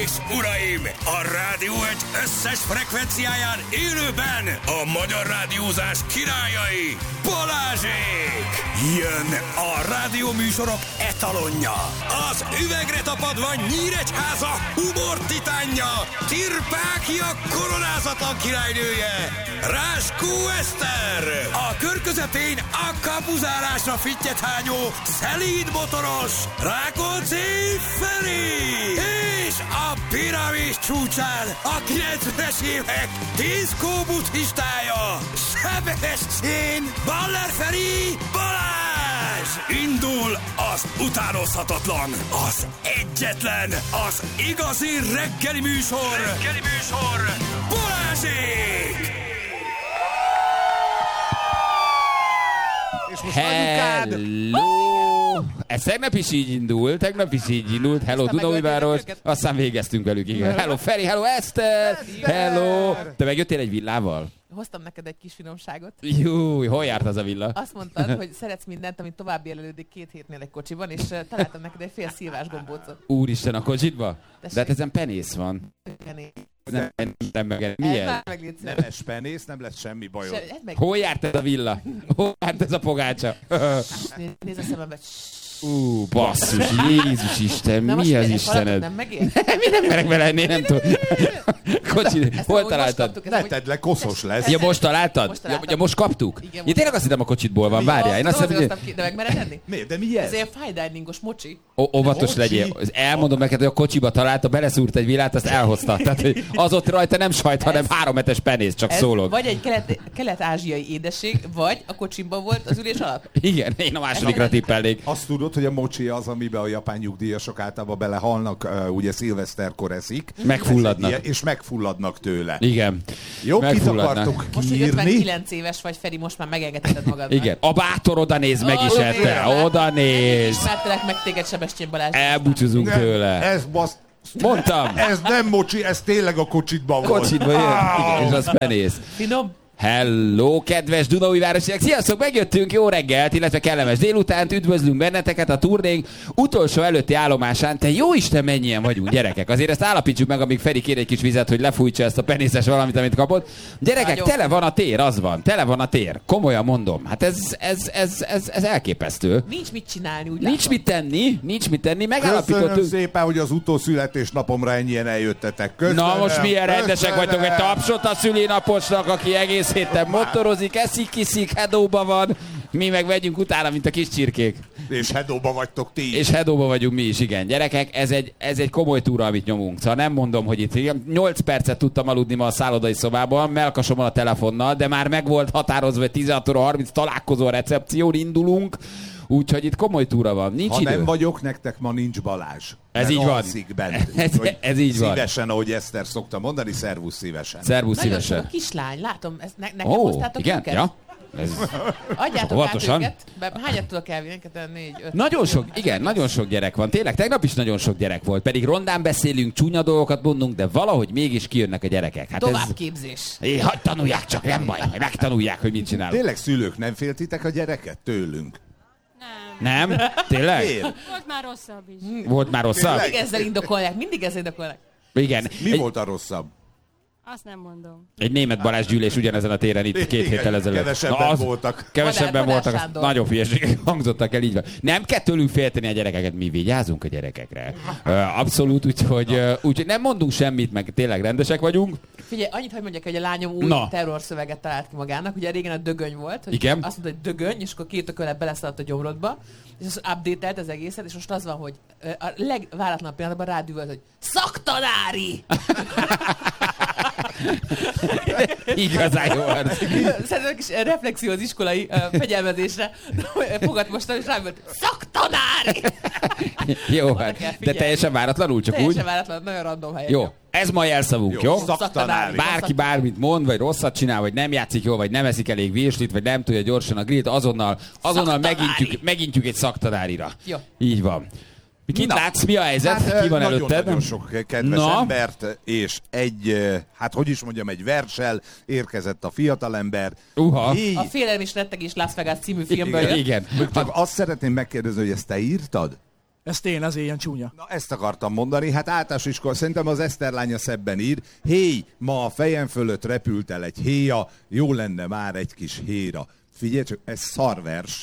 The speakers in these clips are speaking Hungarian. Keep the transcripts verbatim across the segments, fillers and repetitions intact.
és uraim, a Rádió egy összes frekvenciáján élőben a magyar rádiózás királyai, Balázsék! Jön a rádióműsorok etalonja, az üvegre tapadva Nyíregyháza humor titánja, Tirpákia koronázatlan királynője, Ráskó Eszter, a kör közepén a kapuzárásra fittyet hányó, szelíd motoros, Rákóczi Feri, és a piramis csúcsán a kilencvenes évek diszkó buddhistája, Sebestyén Baller Feri Balázs! Indul az utánozhatatlan, az egyetlen, az igazi reggeli műsor, reggeli műsor, Balázsék! Hello! Ez tegnap is így indult, tegnap is így indult. Hello, Dunaújváros. Aztán végeztünk velük, igen. Hello, Feri, hello, Eszter! Hello! Te megjöttél egy villával? Hoztam neked egy kis finomságot. Jó, hol járt az a villa? Azt mondtad, hogy szeretsz mindent, amit tovább jelölődik két hétnél egy kocsiban, és uh, találtam neked egy fél szilvás gombócot. Úristen, a kocsitba? Tessék. De hát ezen penész van. Penész. Nem, nem meg. Milyen? Nem lesz penész, nem lesz semmi bajod. Se, meg... Hol járt ez a villa? Hol járt ez a pogácsa? Nézd a szemembe. Ú, basszus, Jézus Isten, Na mi az most Istened? Nem megér? Mi nem merek bele enni, nem tudom. Kocsi, hol találtad? Ne tedd le, koszos lesz. Ja, most találtad? Most Ja, találtam. ja, most kaptuk? Igen, Ja, tényleg azt hittem a kocsitból van, várjál. Én azt Azért hiszem, hoztam ki, de meg mered enni? Miért? De mi ez? Ez ilyen fine diningos mocsi. Ó, óvatos Kocsi? legyél. Elmondom neked, hogy a kocsiba találta, beleszúrt egy villát, azt elhozta. Tehát, hogy az ott rajta nem sajt, hanem hárometes penész, csak Ez szólok. vagy egy kelet, kelet-ázsiai édesség, vagy a kocsimban volt az ülés alatt. Igen, én a másodikra tippelnék. Azt tudod, hogy a mocsi az, amiben a japán nyugdíjasok általában belehalnak, uh, ugye szilveszterkor eszik. Megfulladnak. Ilyen, és megfulladnak tőle. Igen. Jó, kit Megfulladnak. akartuk Most, hogy kiírni? ötvenkilenc éves vagy, Feri, most már megengedheted magadnak. Igen. A bátor oda néz meg is ette. Oda néz. Ismertelek meg téged, Sebestyén Balázs. Elbúcsúzunk Nem, tőle. Ez basz... Mondtam. Ez nem mocsi, ez tényleg a kocsitban volt. Kocsitba jön. Igen, és az penész. Finom. Hello, kedves Dunaújvárosiak! Sziasztok, megjöttünk, jó reggelt, illetve kellemes délutánt, üdvözlünk benneteket a turnénk utolsó előtti állomásán. Te jó Isten, mennyien vagyunk, gyerekek! Azért ezt állapítsuk meg, amíg Feri kér egy kis vizet, hogy lefújtsa ezt a penészes valamit, amit kapott. Gyerekek, Nagyon. tele van a tér, az van, tele van a tér. Komolyan mondom, hát ez, ez, ez, ez, ez elképesztő. Nincs mit csinálni, úgy Nincs látom. mit tenni, nincs mit tenni, Köszönöm megállapítottuk. szépen, hogy az utószületésnapomra ennyien eljöttetek. Köszönöm. Na most milyen rendesek Köszönöm. vagytok, egy tapsot a szülinaposnak, aki egész héten motorozik, eszik, kiszik, hedóba van, mi meg vegyünk utána, mint a kis csirkék. És hedóba vagytok ti. És hedóba vagyunk mi is, igen. Gyerekek, ez egy, ez egy komoly túra, amit nyomunk. Szóval nem mondom, hogy itt nyolc percet tudtam aludni ma a szállodai szobában, melkasomon a telefonnal, de már meg volt határozva, hogy tizenhat óra harminc találkozó a recepción, indulunk. Úgyhogy itt komoly túra van. Nincs Ha idő. nem vagyok, nektek ma nincs Balázs. Ez Mert így van. alszik bent. Ez- Úgyhogy ez így van. Szívesen, ahogy Eszter szokta mondani, szervusz szívesen. Szervusz Nagyon sok szívesen. a kislány, látom, ezt ne, nekem Ó, hoztátok igen, őket? ja. Ez... Adjátok át Óvatosan. őket. Be, hányat tudok elvinni? Neked négy, öt. Nagyon sok, igen, nagyon sok gyerek van. Tényleg, tegnap is nagyon sok gyerek volt. Pedig rondán beszélünk, csúnya dolgokat mondunk, de valahogy mégis kijönnek a gyerekek. Hát ez... Továbbképzés. É, hagyd tanulják csak, nem baj, hogy megtanulják, hogy mit csinálunk. Tényleg szülők, nem féltitek a gyereket tőlünk? Nem? Tényleg? Miért? Volt már rosszabb is. Volt már rosszabb? Mindig ezzel indokolják, mindig ezzel indokolják. Igen. Mi Egy, volt a rosszabb? Azt nem mondom. egy német Balázs gyűlés ugyanezen a téren itt két Igen, héttel ezelőtt. kevesebben voltak. Kevesebben Madár- voltak, Madár az Sándor. nagyobb hülyeségek hangzottak el, így van. Nem kell tőlünk félteni a gyerekeket, mi vigyázunk a gyerekekre. Ö, Abszolút, úgyhogy, ö, úgyhogy nem mondunk semmit, meg tényleg rendesek vagyunk. Figyelj, annyit, hogy mondjak, hogy a lányom új Na. terrorszöveget talált ki magának. Ugye régen a dögöny volt. Hogy Igen. Azt mondta, hogy dögöny, és akkor két ökölet beleszaladt a gyomrodba. És az update-elt az egészet, és most az van, hogy ö, a legváratlanabb pillanatban rádüvölt, hogy szaktanári! Igazán jó arc. Szerintem kis reflexió az iskolai uh, fegyelmezésre. Fogad most, és rám volt, szaktanári! Jó, Arra hát. kell De figyelni. teljesen váratlanul, csak Teljesen úgy. váratlan, nagyon random helyen. Jó, ez ma jelszavunk, jó? Szaktanári. Bárki bármit mond, vagy rosszat csinál, vagy nem játszik jól, vagy nem eszik elég virslit, vagy nem tudja gyorsan a grillt, azonnal, azonnal Szaktanári. megintjük, megintjük egy szaktanárira. Jó. Így van. Kit Na. látsz? Mi a helyzet? Hát, Ki van nagyon, előtted? Nagyon sok kedves Na. embert, és egy, eh, hát hogy is mondjam, egy verssel érkezett a fiatalember. Uha. Így, A Félelem és rettegés Las Vegas című filmből Igen. jött. Igen. csak azt szeretném megkérdezni, hogy ezt te írtad? Ezt én, ezért ilyen csúnya. Na, ezt akartam mondani, hát általános iskola, szerintem az Eszter lánya szebben ír. Héj, ma a fejem fölött repült el egy héja, jó lenne már egy kis héra. Figyelj csak, ez szarvers.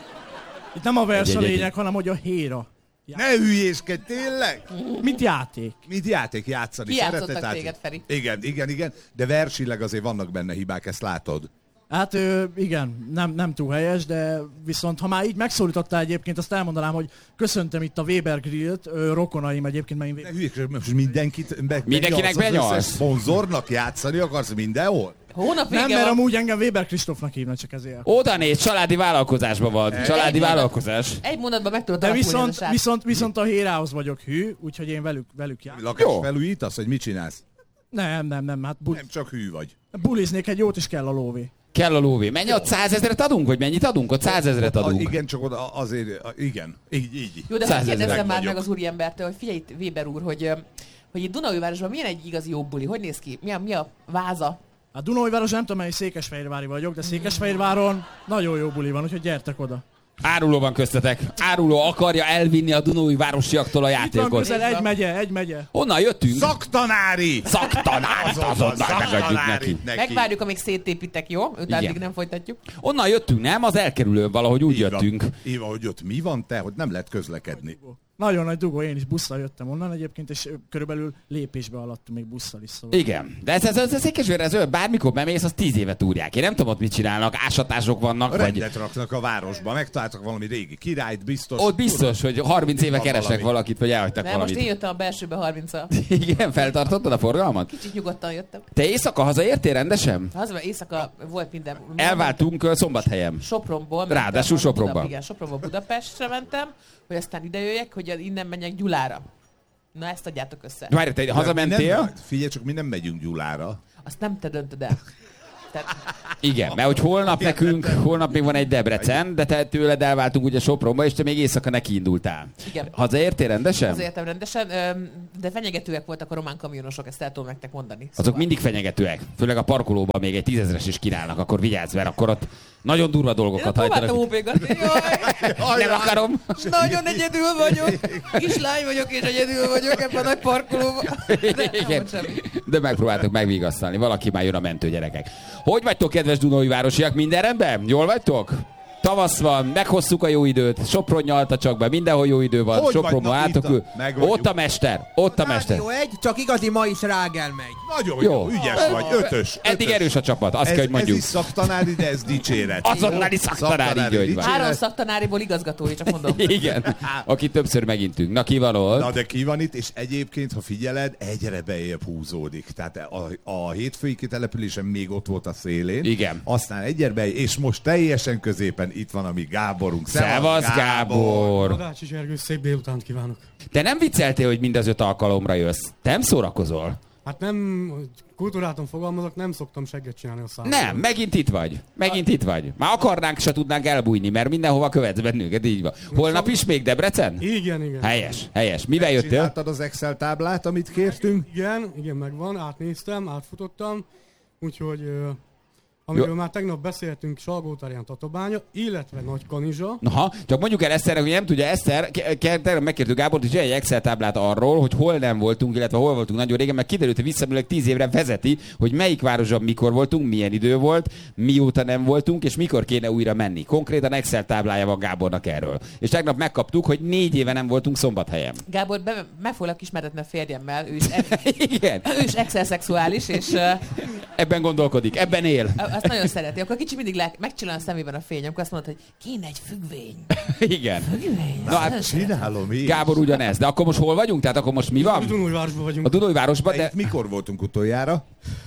Itt nem a vers Egy, a egy, egy, lényeg, egy. hanem hogy a héra. Ne hülyéskedj, tényleg? Mint játék. Mit játék játszani? Ki játszottak Szereted téged, játszani? Feri? Igen, igen, igen, de versileg azért vannak benne hibák, ezt látod. Hát ö, igen, nem, nem túl helyes, de viszont ha már így megszólítottál egyébként, azt elmondanám, hogy köszöntöm itt a Weber Grillt, ö, rokonaim egyébként, mert én... Ne hülyéskedj, most mindenkit be, Mindenkinek benyalsz, az benyalsz? összes szponzornak játszani akarsz mindenhol? Hónap Nem, vége mert van. amúgy engem Weber Kristófnak hívnak, csak ezért. Oda néz, családi vállalkozásban van. Családi Egy vállalkozás. Egy mondatban meg tudod De alapulni viszont, ez a srác. viszont, viszont a hérához vagyok hű, úgyhogy én velük, velük jár. Lakás Jó. felújítasz, hogy mit csinálsz? Nem, nem, nem, hát bu- Nem csak hű vagy. buliznék egy jót is kell a lóvé. Kell a lóvé. Mennyi ott százezret adunk, vagy mennyit adunk? Ott százezret A, adunk. igen, csak oda azért, a, igen, így, így. Jó, de Százezrek hogy kérdezzem már vagyok. meg az úriembertől, hogy figyelj itt, Weber úr, hogy, ö, hogy itt Dunaújvárosban milyen egy igazi jó buli? Hogy néz ki? Mi a, mi a váza? A Dunaújváros nem tudom, mely Székesfehérvári vagyok, de Székesfehérváron nagyon jó buli van, úgyhogy gyertek oda. Áruló van köztetek. Áruló akarja elvinni a Dunói városiaktól a Itt van játékot. közel egy megye, egy megye. Honnan jöttünk? Szaktanári! Szaktanárt azonnal megadjuk neki. Megvárjuk, amíg szétépítek, jó? Utána Igen. addig nem folytatjuk. Onnan jöttünk, nem? Az elkerülő valahogy úgy Így van. jöttünk. Így van, hogy ott mi van te, hogy nem lehet közlekedni. Nagyon nagy dugó, én is busszal jöttem onnan egyébként, és körülbelül lépésbe alattunk még busszal is, szóval. Igen. De ez, ez, ez, ez Székesfehérre, ez olyan, bármikor bemész, az tíz éve túrják. Én nem tudom, ott mit csinálnak, ásatások vannak, vagy... Rendet raknak a városba, megtaláltak valami régi királyt, biztos. Ott biztos, hogy harminc éve van keresek valami. valakit, vagy elhagytak Nem, most én valamit. jöttem a belsőbe harminccal. Igen, feltartottad a forgalmat? Kicsit nyugodtan jöttem. Te éjszaka hazaértél rendesen? Az éjszaka volt minden. Elváltunk ö, Szombathelyem. Sopronból. mentem Ráadásul a Sopronba. Buda, igen, Sopronból Budapestre mentem, hogy aztán ide jöjjek, hogy innen menjek Gyulára. Na ezt adjátok össze. Várj, te De mi hazamentél? nem, figyelj csak, mi nem megyünk Gyulára. Azt nem te döntöd el. Tehát, Igen, mert hogy holnap nekünk, holnap még van egy Debrecen, de te tőled elváltunk ugye Sopronba, és te még éjszaka neki indultál. Igen. Hazaértél rendesen? azért értem rendesen, öm, de fenyegetőek voltak a román kamionosok, ezt el tudom nektek mondani. Azok mindig fenyegetőek. Főleg a parkolóban még egy tízezres is kínálnak, akkor vigyázz, mert akkor ott nagyon durva Én dolgokat próbáltam hajtanak. ópégatni, jaj, Nem akarom. nagyon egyedül vagyok, kislány vagyok és egyedül vagyok ebben a nagy parkolóban. De nem Igen. volt semmi. De megpróbáltok megvigasztalni. Valaki már jön a mentőgyerekek. Hogy vagytok, kedves Dunói városiak? Minden rendben? Jól vagytok? Tavasz van, meghoztuk a jó időt, Sopron nyalta csak be, mindenhol jó idő van, Hogy Sopronban vagynak itt álltok, a- meg vagyunk. ott a mester, ott a mester. Rádió egy, csak igazi ma is rágel megy. Nagyon Jó. jó, ügyes vagy, ötös. Eddig ötös. erős a csapat, azt Ez, kell, hogy ez mondjuk. is szaktanári, de ez dicséret. Azonnali szaktanári, így, hogy van. Három szaktanáriból igazgatói, csak mondom. Igen, aki többször megintünk. Na ki van ott? Na de ki van itt, és egyébként, ha figyeled, egyre bejebb húzódik. Tehát a, a hétfői kitelepülésen még ott volt a szélén. Igen. Aztán egyre bej, és most teljesen középen itt van a mi Gáborunk. Szevasz, Gábor! Magácsi Zsergő, szép délutánt kívánok. Te nem vicceltél, hogy mind az öt alkalomra jössz? Te nem szórakozol? Hát nem, kultúráton fogalmazok, nem szoktam segget csinálni a számomra. Nem, megint itt vagy. Megint itt vagy. Már akarnánk, se tudnánk elbújni, mert mindenhova követsz bennünket, így van. Holnap is még Debrecen? Igen, igen. Helyes, helyes. Mivel jöttél? Csináltad az Excel táblát, amit kértünk? Igen, igen, megvan, átnéztem, átfutottam, úgyhogy ö, amiről Jó. már tegnap beszéltünk, Salgótarján Tatabánya, illetve Nagykanizsa. Aha, csak mondjuk el Eszternek, hogy nem tudja, Eszter, ke- ke- tegnap megkértük Gábort, hogy csinálj egy Excel táblát arról, hogy hol nem voltunk, illetve hol voltunk nagyon régen, mert kiderült, hogy visszamenőleg tíz évre vezeti, hogy melyik városban mikor voltunk, milyen idő volt, mióta nem voltunk, és mikor kéne újra menni. Konkrétan Excel táblája van Gábornak erről. És tegnap megkaptuk, hogy négy éve nem voltunk Szombathelyen. Gábor, be, meg foglak ismertetni a férjemmel, ő is, Igen, ő is excelszexuális, és uh, ebben gondolkodik, ebben él. azt nagyon szereti. Akkor kicsi mindig le, megcsillan a szemében a fény, amikor azt mondod, hogy kéne egy függvény. Igen. Függvény. Na hát, Csinálom én. Gábor ugyanez, de akkor most hol vagyunk? Tehát akkor most mi A van? Dunói-városban vagyunk. A Dunói-városban, De de... itt mikor voltunk utoljára?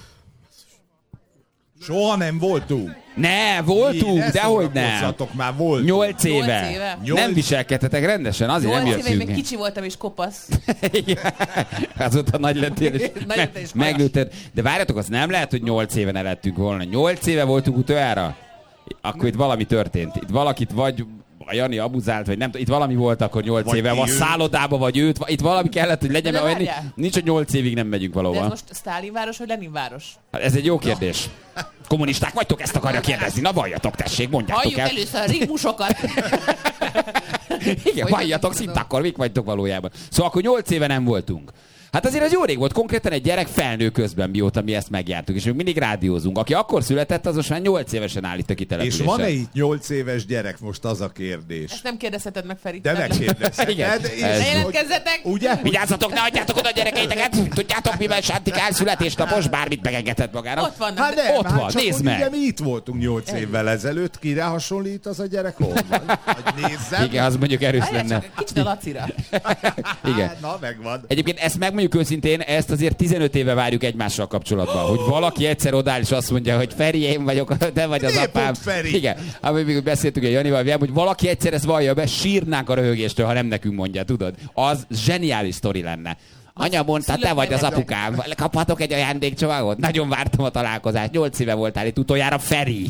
Soha nem voltunk. Ne, voltunk, Ne dehogy nem. szórakozzatok, már voltunk. Nyolc éve. Nyolc éve? Nem Nyolc- viselkedtetek rendesen, azért nem Nyolc éve jöttünk. még kicsi voltam és kopasz. Igen. Azóta nagy lettél, és Nagy lettél és me- megnőtted. De várjatok, az nem lehet, hogy nyolc éve ne lettünk volna. Nyolc éve voltunk utoljára? Akkor itt valami történt. Itt valakit vagy a Jani abuzált, vagy nem tudom, itt valami volt akkor nyolc Vagy éve, vagy ő. szállodába, vagy őt, itt valami kellett, hogy legyen, De mert várjál. olyan- nincs, hogy nyolc évig nem megyünk De ez valahova. most Sztálin város vagy Lenin város? Hát ez egy jó kérdés. Kommunisták vagytok, ezt akarja kérdezni. Na valljatok, tessék, mondjátok Halljuk el. először a rigmusokat. Igen, valljatok szint, akkor mik vagytok valójában. Szóval akkor nyolc éve nem voltunk. Hát azért az jó rég volt, konkrétan egy gyerek felnő közben, mióta mi ezt megjártuk, és még mindig rádiózunk. Aki akkor született, az most már nyolc évesen áll itt a kitelepülésen. És van-e itt nyolc éves gyerek? Most az a kérdés. Ezt nem kérdezheted meg, Feri. De megkérdezheted. Ne jelentkezzetek! Ugye? Vigyázzatok, ne adjátok oda a gyerekeiteket! Tudjátok, mivel sántikál születésnapos, bármit megengedhet magának. Ott vannak. Hát de... nem, Ott hát van, csak nézd hogy meg. Ugye mi itt voltunk nyolc évvel ezelőtt, kire hasonlít az a gyerek? Hol van? Hogy nézzem. Igen, az mondjuk erős Várjál lenne. csak, kicsit a Lacira. Igen. Hát, na, megvan. Egyébként ezt megmondjuk őszintén, ezt azért tizenöt éve várjuk egymással kapcsolatban, hogy valaki egyszer odáll és azt mondja, hogy Feri, én vagyok, te vagy az Miért apám. pont Feri? Igen, amit még beszéltünk a Janival, hogy valaki egyszer ezt vallja be, sírnánk a röhögéstől, ha nem nekünk mondja, tudod? Az zseniális sztori lenne. Anya mondta, te vagy az apukám. Kaphatok egy ajándékcsomagot? Nagyon vártam a találkozást. Nyolc éve voltál itt utoljára, Feri.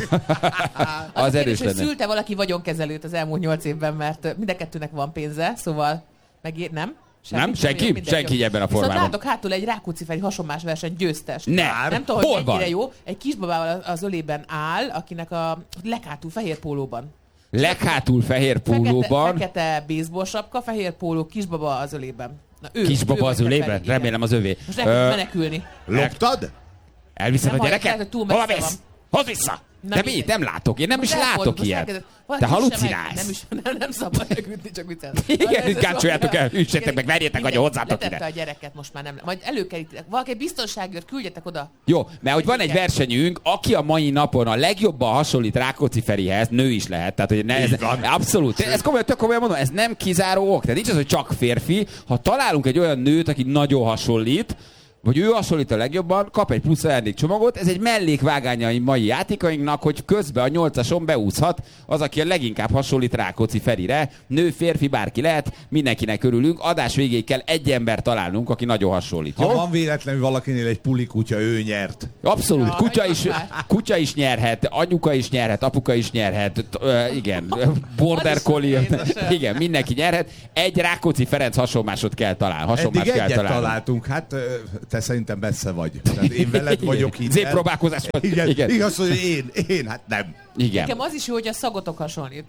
Az, az a erős kérdés, hogy lenne. szülte valaki vagyonkezelőt az elmúlt nyolc évben, mert mind a kettőnek van pénze, szóval megér, nem? Nem? Senki? Mindenki. Senki ebben a Viszont formában. látok hátul egy Rákóczi Feri hasonmás verseny győztest. Ne. Nem tudom, Hol hogy van? mennyire jó. Egy kisbabával az ölében áll, akinek a leghátul fehér pólóban. Leghátul fehér pólóban. Fekete, fekete baseball sapka, fehér póló, kisbaba az ölében. Na, ő, Kisbaba ő az vagy te, ölében? Feri, igen. Remélem az övé. Most elkezd Ö, menekülni. Loptad? Elviszed Nem a hallják, gyereket? lehet, hogy túl Hova messze mész? van. Hozd vissza! Na, De mi? mit? Nem látok. Én nem Most is elfordul, látok most ilyet. elkezdett- Te valaki üsse meg. halucinálsz. Nem, is, nem, nem szabad megütni, csak viccelni. Igen, gácsoljátok el, üssetek meg, verjétek agya, hozzátok Letette ide. a gyereket, most már nem. Majd előkerítitek. Valaki biztonságért küldjetek oda. Jó, mert hogy van egy versenyünk, aki a mai napon a legjobban hasonlít Rákóczi Ferihez, nő is lehet, tehát hogy ne, ez, Így van. abszolút, ez komolyan, tök komolyan mondom, ez nem kizáró ok, tehát nincs az, hogy csak férfi, ha találunk egy olyan nőt, aki nagyon hasonlít, vagy ő hasonlít a legjobban, kap egy plusz ajándékcsomagot, ez egy mellékvágánya a mai játékainknak, hogy közben a nyolcason beúszhat az, aki a leginkább hasonlít Rákóczi Ferire. Nő, férfi, bárki lehet, mindenkinek örülünk. Adás végéig kell egy ember találnunk, aki nagyon hasonlít. Ha Jó? van véletlenül valakinél egy puli kutya, ő nyert. Abszolút, Ja, kutya hogy is, most már. kutya is nyerhet, anyuka is nyerhet, apuka is nyerhet, t- ö, igen, border Az is collie, édesem. igen, mindenki nyerhet. Egy Rákóczi Ferenc hasonmásot kell találni, hasonmást Eddig kell egyet találni. találtunk, hát ö, te szerintem messze vagy. Tehát én veled vagyok itt. Zépróbálkozás volt. Igen, Igen. igaz, hogy én, én, hát nem. Igen. Nekem az is jó, hogy a szagotok hasonlít.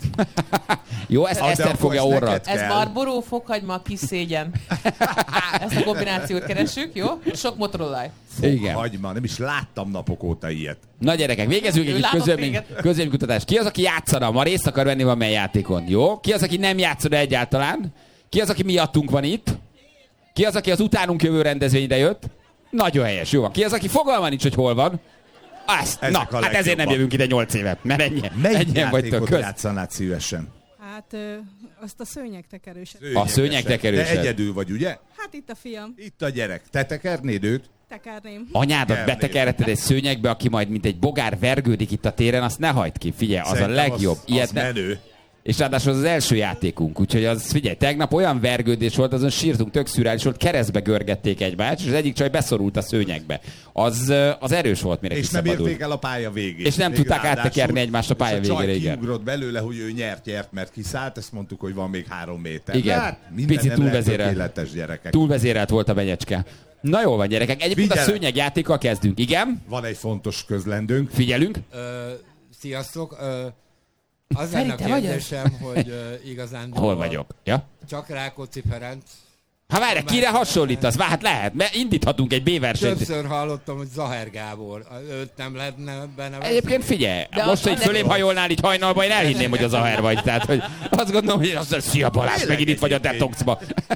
Jó, ezt Ah, de Eszter akkor fogja ezt orra. neked Ez kell. barboró, fokhagyma, kis szégyen. Ezt a kombinációt keressük, jó? Sok motorolaj. Igen. Hagyma, nem is láttam napok óta ilyet. Na gyerekek, végezzünk Ő egy látott közölmény, téged. közölménykutatást. Ki az, aki játszana? Ma részt akar venni valamely játékon, jó? Ki az, aki nem játszana egyáltalán? Ki az, aki miattunk van itt? Ki az, aki az utánunk jövő rendezvényre jött? Nagyon helyes, jó van. Ki az, aki fogalma nincs, hogy hol van? Azt, Ezek na, a hát ezért nem legjobbak. jövünk ide nyolc éve, mert ennyi, Melyik ennyien vagytok. játékot Kösz. játszanád szívesen? Hát ö, azt a szőnyegtekerőset. A szőnyegtekerőset. Te egyedül vagy, ugye? Hát itt a fiam. Itt a gyerek. Te tekernéd őt? Tekerném. Anyádat Elnézést. betekerheted egy szőnyegbe, aki majd mint egy bogár vergődik itt a téren, azt ne hagyd ki. Figyelj, az Szerintem a legjobb. Az, Ilyet az ne- menő. És ráadásul az az első játékunk, úgyhogy az, figyelj, tegnap olyan vergődés volt, azon sírtunk, tök szürreális volt, keresztbe görgették egymást, és az egyik csaj beszorult a szőnyegbe. Az, ö, az erős volt, mire És nem kiszabadult. érték el a pálya végén. És nem Még tudták ráadásul. áttekerni egymást a pálya És a csaj végére, igen. kiugrott belőle, hogy ő nyert, nyert, mert kiszállt, ezt mondtuk, hogy van még három méter. Igen. De hát minden Picit nem lehet túlvezérelt. tökéletes gyerekek. Túlvezérelt volt a benyecske. Na jól van, gyerekek, egyébként Figyelek. a szőnyegjátékkal kezdünk. Igen? Van egy fontos közlendőnk. Figyelünk. Ö, sziasztok! Ö, az Feri, lenne a te vagy az? kérdésem, hogy ö, igazán Hol vagyok? Ja? csak Rákóczi Ferenc. Ha várj, kire hasonlítasz? Vár, hát lehet, mert indíthatunk egy B-versenyt. Többször hallottam, hogy Zaher Gábor. Őt nem lehetne benevezni? Egyébként figyelj, De most, az- hogy de- fölém hajolnál így hajnalba, én elhinném, hogy az Aher vagy. Tehát, hogy azt gondolom, hogy azt mondja, szia Balázs, megint itt vagy a detoxba.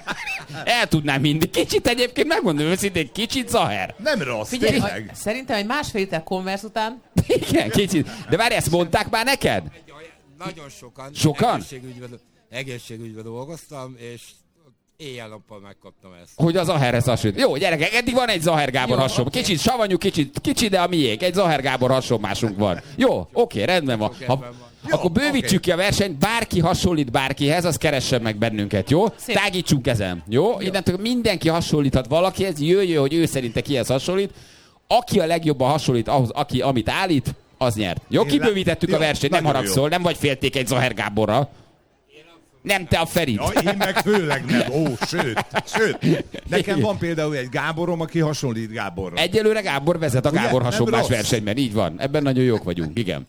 El tudnám mindig. Kicsit egyébként, megmondom őszintén, kicsit Zaher. Nem rossz, Figyelj, a, tényleg. szerintem egy másfél liter konversz után Igen, kicsit. De várj, ezt mondták már neked? Egy olyan- Nagyon sokan. Sokan? Egészségügyben, egészségügyben dolgoztam, és éjjel-nappal megkaptam ezt. Hogy az Zaherhez hasonlít. Jó, gyerekek, eddig van egy Zaher Gábor Jó, hasonló. oké. Kicsit savanyú, kicsit, kicsit, de a miénk. Egy Zaher Gábor hasonlásunk van. Jó, oké, rendben van. Ha, akkor bővítsük ki a versenyt, bárki hasonlít bárkihez, az keressen meg bennünket, jó? Szép. Tágítsunk ezen, jó? Innentől mindenki hasonlíthat valakihez, jöjjön, hogy ő szerinte kihez hasonlít. Aki a legjobban hasonlít ahhoz, aki, amit állít, az nyert. Jó, Én kibővítettük lá- a versenyt, nem nagyon haragszol, nem vagy félték egy Zaher Gáborra. Nem te a Ferit. Ja, én meg főleg nem. Ó, sőt, sőt. Nekem van például egy Gáborom, aki hasonlít Gáborra. Egyelőre Gábor vezet a Ugye? Gábor Nem hasonlás rossz. versenyben, így van. Ebben nagyon jók vagyunk, igen.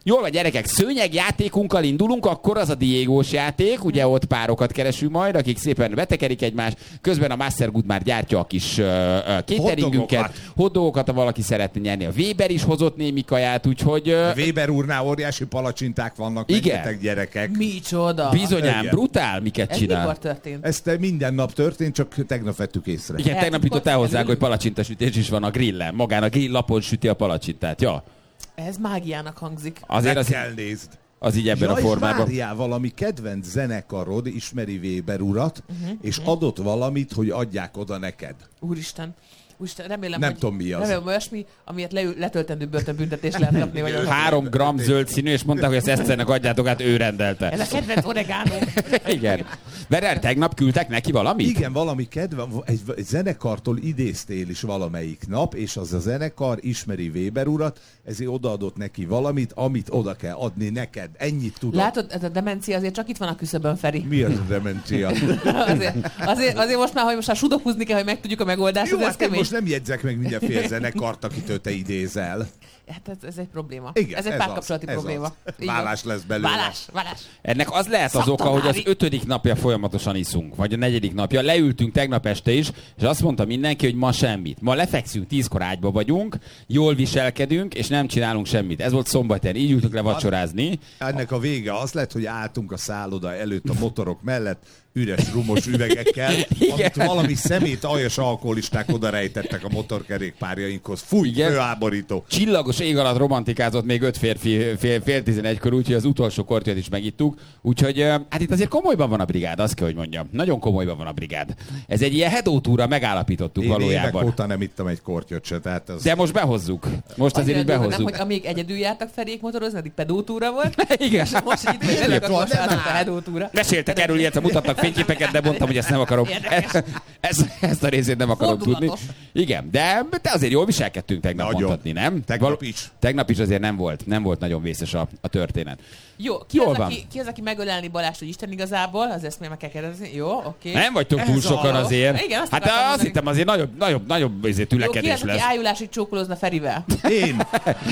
Jól van, gyerekek, szőnyegjátékunkkal indulunk, akkor az a Diégós játék, ugye ott párokat keresünk majd, akik szépen betekerik egymást, közben a Master Good már gyártja a kis uh, cateringünket, hotdogokat, ha valaki szeretne nyerni. A Weber is hozott némi kaját, úgyhogy... Uh, Weber úrnál óriási palacsinták vannak, rengeteg gyerekek. Micsoda! Bizonyám, Igen. brutál, miket Ez csinál. mikor történt? Ez te minden nap történt, csak tegnap vettük észre. Igen, tegnap jutott el hozzá, hogy palacsintasütés is van a grillen. Magán a grill lapon süti a palacsintát. Ja. Ez mágiának hangzik. Azért az, kell nézd. az így ebben ja, a formában. Várjál, valami kedvenc zenekarod ismeri Weber urat, Uh-huh, és uh-huh. adott valamit, hogy adják oda neked. Úristen. Úristen, remélem, Nem hogy, tudom, mi az. Remélem, olyasmi, amiért leül, letöltendő börtönbüntetést lehet kapni. Vagy az... Három gram zöld színű, és mondták, hogy ezt Eszternek adjátok át, ő rendelte. Ez a kedvenc oregano. Igen. Mert tegnap küldtek neki valamit? Igen, valami kedve, egy, egy zenekartól idéztél is valamelyik nap, és az a zenekar ismeri Weber urat, ezért odaadott neki valamit, amit oda kell adni neked. Ennyit tudod. Látod, ez a demencia azért csak itt van a küszöbön, Feri. Mi az a demencia? azért, azért, azért most már, hogy most már sudokuzni kell, hogy megtudjuk a megoldást, Jó, ez hát én kemény. most nem jegyzek meg mindenféle zenekart, akitől te idézel. Hát ez, ez egy probléma. Igen, ez egy ez párkapcsolati az, ez probléma. az. Így van. Vállás lesz belőle. Vállás, vállás. Ennek az lehet az oka, hogy az ötödik napja folyamatosan iszunk, vagy a negyedik napja. Leültünk tegnap este is, és azt mondta mindenki, hogy ma semmit. Ma lefekszünk, tízkor ágyba vagyunk, jól viselkedünk, és nem csinálunk semmit. Ez volt szombaton, így ültünk le vacsorázni. Ennek a vége az lett, hogy álltunk a szálloda előtt a motorok mellett, üres rumos üvegekkel, amit valami szemét aljas alkoholisták oda rejtettek a motorkerékpárjainkhoz. Fúj, főáborító. Csillagos ég alatt romantikázott még öt férfi fél, fél tizenegykor, úgyhogy az utolsó kortyot is megittuk. Úgyhogy hát itt azért komolyban van a brigád, azt kell, hogy mondjam. Nagyon komolyban van a brigád. Ez egy ilyen hedótúra, megállapítottuk Én valójában. évek óta nem ittam egy kortyot se, tehát az... De most behozzuk. Most azért így behozzuk. Nem, hogy amíg egyedül jártak Ferék motorozni, addig pedótúra volt. Igen. És most így tényleg akkor most a hedótúra. Meséltek erről, illetve mutattak fényképeket, de mondtam, hogy ezt nem akarom. Ez, ez, ezt a részét nem akarom tudni. Igen, de, de azért jól viselkedtünk tegnap, Nagyon. mondhatni, nem? Tegnap Val- is. Tegnap is azért nem volt, nem volt nagyon vészes a, a történet. Jó, ki Jól az, van. aki, ki az, aki megölelni Balást, hogy Isten igazából? Az ezt még meg kell kérdezni. Jó, oké. Nem vagytok túl Ez sokan a- azért. Igen, azt hát akartam azt mondani. hittem azért nagyobb, nagyobb, nagyobb azért Jó, ki tülekedés az, aki lesz. ájulásig csókolózna Ferivel? Én?